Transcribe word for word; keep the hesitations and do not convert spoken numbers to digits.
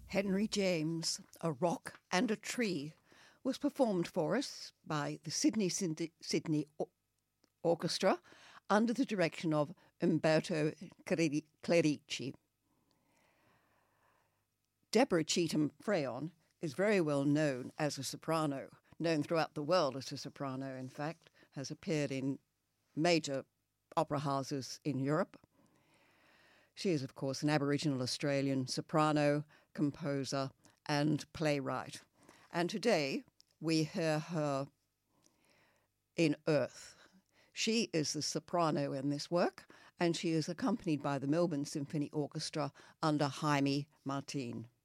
Henry James, A Rock and a Tree, was performed for us by the Sydney Sydney Orchestra under the direction of Umberto Clerici. Deborah Cheetham Freyon is very well known as a soprano, known throughout the world as a soprano, in fact, has appeared in major opera houses in Europe. She is, of course, an Aboriginal Australian soprano, composer, and playwright. And today we hear her in Earth. She is the soprano in this work, and she is accompanied by the Melbourne Symphony Orchestra under Jaime Martin.